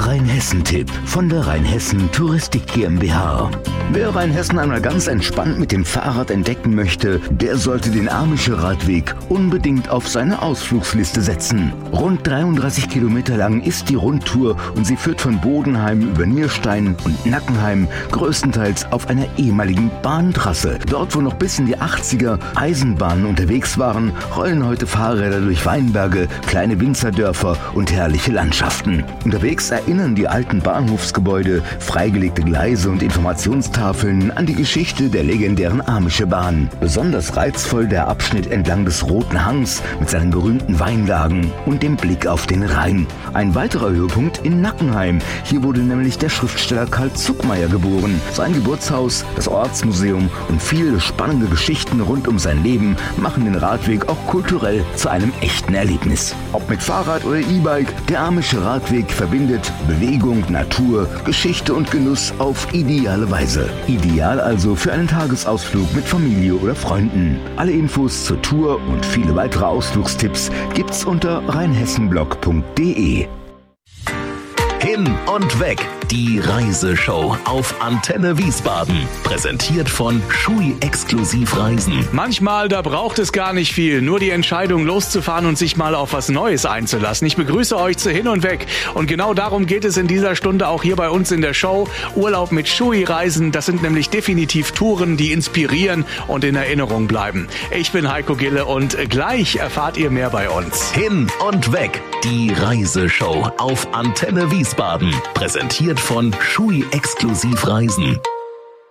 Rheinhessen-Tipp von der Rheinhessen Touristik GmbH. Wer Rheinhessen einmal ganz entspannt mit dem Fahrrad entdecken möchte, der sollte den Amische Radweg unbedingt auf seine Ausflugsliste setzen. Rund 33 Kilometer lang ist die Rundtour und sie führt von Bodenheim über Nierstein und Nackenheim größtenteils auf einer ehemaligen Bahntrasse. Dort, wo noch bis in die 80er Eisenbahnen unterwegs waren, rollen heute Fahrräder durch Weinberge, kleine Winzerdörfer und herrliche Landschaften. Unterwegs erinnern die alten Bahnhofsgebäude, freigelegte Gleise und Informationstafeln an die Geschichte der legendären Amische Bahn. Besonders reizvoll der Abschnitt entlang des Roten Hangs mit seinen berühmten Weinlagen und dem Blick auf den Rhein. Ein weiterer Höhepunkt in Nackenheim. Hier wurde nämlich der Schriftsteller Karl Zuckmayer geboren. Sein Geburtshaus, das Ortsmuseum und viele spannende Geschichten rund um sein Leben machen den Radweg auch kulturell zu einem echten Erlebnis. Ob mit Fahrrad oder E-Bike, der Amische Radweg verbindet Bewegung, Natur, Geschichte und Genuss auf ideale Weise. Ideal also für einen Tagesausflug mit Familie oder Freunden. Alle Infos zur Tour und viele weitere Ausflugstipps gibt's unter rheinhessenblog.de. Hin und weg, die Reiseshow auf Antenne Wiesbaden. Präsentiert von Schui Exklusiv Reisen. Manchmal, da braucht es gar nicht viel. Nur die Entscheidung loszufahren und sich mal auf was Neues einzulassen. Ich begrüße euch zu Hin und Weg. Und genau darum geht es in dieser Stunde auch hier bei uns in der Show. Urlaub mit Schui Reisen. Das sind nämlich definitiv Touren, die inspirieren und in Erinnerung bleiben. Ich bin Heiko Gille und gleich erfahrt ihr mehr bei uns. Hin und weg, die Reiseshow auf Antenne Wiesbaden. Präsentiert von Schui Exklusiv Reisen.